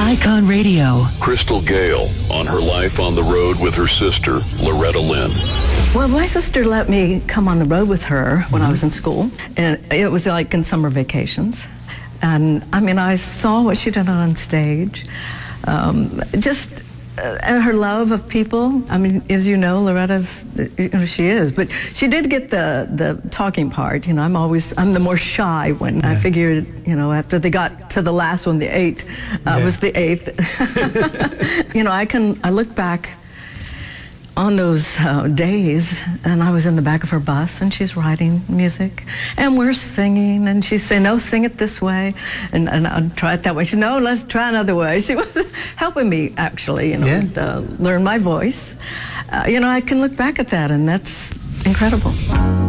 Icon Radio. Crystal Gale on her life on the road with her sister, Loretta Lynn. Well, my sister let me come on the road with her when I was in school, and it was like in summer vacations. And I mean, I saw what she did on stage, and her love of people. I mean, as you know, Loretta's, she is, but she did get the talking part. You know, I'm the more shy one. Yeah. I figured, you know, after they got to the last one, the eight, was the eighth. You know, I look back on those days, and I was in the back of her bus, and she's writing music, and we're singing, and she'd say, no, sing it this way, and I'd try it that way. She'd, no, let's try another way. She was helping me, actually, you know, learn my voice. You know, I can look back at that, and that's incredible.